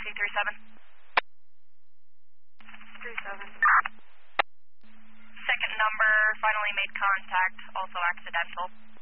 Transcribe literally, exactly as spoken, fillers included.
taxi three seven. three seven. Second number finally made contact, also accidental.